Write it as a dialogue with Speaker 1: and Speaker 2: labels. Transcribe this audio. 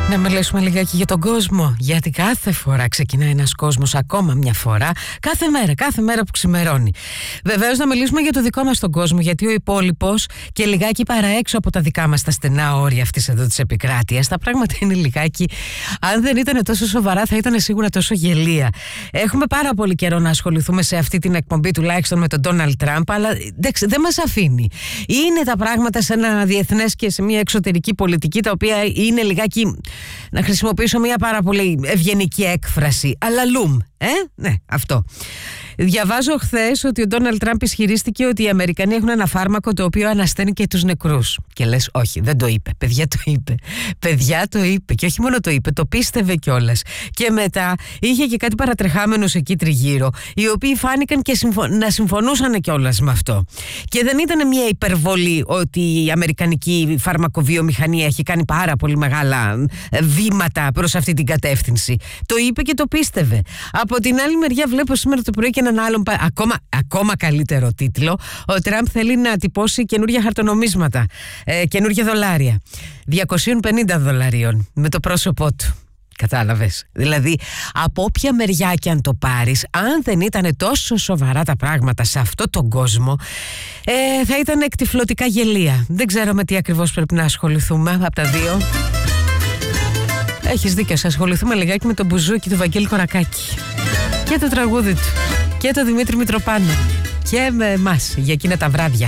Speaker 1: Να μιλήσουμε λιγάκι για τον κόσμο, γιατί κάθε φορά ξεκινάει ένας κόσμος, ακόμα μια φορά, κάθε μέρα που ξημερώνει. Βεβαίως να μιλήσουμε για το δικό μας τον κόσμο, γιατί ο υπόλοιπος και λιγάκι παραέξω από τα δικά μας τα στενά όρια αυτής εδώ της επικράτειας, τα πράγματα είναι λιγάκι, αν δεν ήταν τόσο σοβαρά θα ήταν σίγουρα τόσο γελία. Έχουμε πάρα πολύ καιρό να ασχοληθούμε σε αυτή την εκπομπή τουλάχιστον με τον Ντόναλντ Τραμπ, αλλά δεν μας αφήνει. Είναι τα πράγματα σε ένα διεθνές και σε μια εξωτερική πολιτική, τα οποία είναι λιγάκι, να χρησιμοποιήσω μια πάρα πολύ ευγενική έκφραση, αλαλούμ. Ναι, αυτό. Διαβάζω χθες ότι ο Ντόναλντ Τραμπ ισχυρίστηκε ότι οι Αμερικανοί έχουν ένα φάρμακο το οποίο ανασταίνει και τους νεκρούς. Και λες, όχι, δεν το είπε. Παιδιά το είπε. Και όχι μόνο το είπε, το πίστευε κιόλας. Και μετά είχε και κάτι παρατρεχάμενους εκεί τριγύρω, οι οποίοι φάνηκαν και να συμφωνούσαν κιόλας με αυτό. Και δεν ήταν μια υπερβολή ότι η αμερικανική φαρμακοβιομηχανία έχει κάνει πάρα πολύ μεγάλα βήματα προς αυτή την κατεύθυνση. Το είπε και το πίστευε. Από την άλλη μεριά βλέπω σήμερα το πρωί και έναν άλλον ακόμα καλύτερο τίτλο. Ο Τραμπ θέλει να τυπώσει καινούργια χαρτονομίσματα, καινούργια δολάρια, 250 δολαρίων με το πρόσωπό του. Κατάλαβες? Δηλαδή, από όποια μεριά και αν το πάρεις, αν δεν ήταν τόσο σοβαρά τα πράγματα σε αυτόν τον κόσμο, θα ήταν εκτυφλωτικά γελία. Δεν ξέρω με τι ακριβώς πρέπει να ασχοληθούμε από τα δύο. Έχεις δίκιο, σε ασχοληθούμε λιγάκι με τον μπουζούκι του Βαγγέλη Κορακάκη και το τραγούδι του και το Δημήτρη Μητροπάνο και με εμάς για εκείνα τα βράδια.